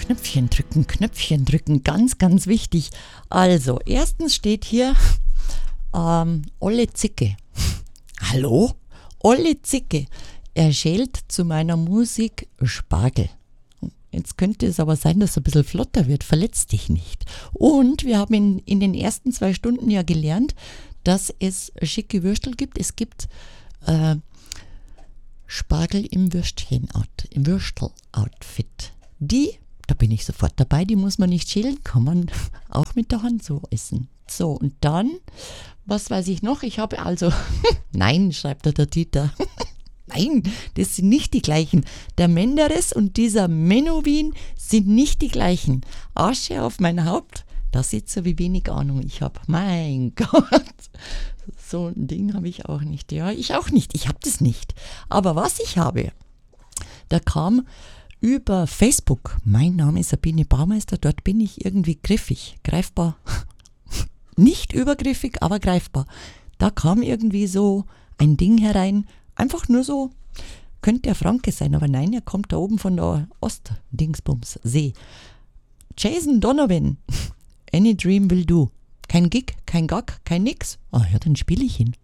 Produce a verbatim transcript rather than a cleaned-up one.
Knöpfchen drücken, Knöpfchen drücken, ganz, ganz wichtig. Also, erstens steht hier ähm, Olle Zicke. Hallo? Olle Zicke. Er schält zu meiner Musik Spargel. Jetzt könnte es aber sein, dass es ein bisschen flotter wird. Verletz dich nicht. Und wir haben in, in den ersten zwei Stunden ja gelernt, dass es schicke Würstel gibt. Es gibt äh, Spargel im Würstchen-Out, im Würstel-Outfit. Die, da bin ich sofort dabei, die muss man nicht schälen, kann man auch mit der Hand so essen. So, und dann, was weiß ich noch? Ich habe also, nein, schreibt der Dieter. Nein, das sind nicht die gleichen. Der Menderes und dieser Menowin sind nicht die gleichen. Asche auf mein Haupt, da sieht so wie wenig Ahnung ich habe. Mein Gott, so ein Ding habe ich auch nicht. Ja, ich auch nicht. Ich habe das nicht. Aber was ich habe, da kam über Facebook, mein Name ist Sabine Baumeister, dort bin ich irgendwie griffig, greifbar. Nicht übergriffig, aber greifbar. Da kam irgendwie so ein Ding herein, einfach nur so, könnte der Franke sein, aber nein, er kommt da oben von der Ost-Dingsbums, See. Jason Donovan, Any Dream Will Do. Kein Gig, kein Gag, kein Nix. Ah ja, dann spiele ich ihn.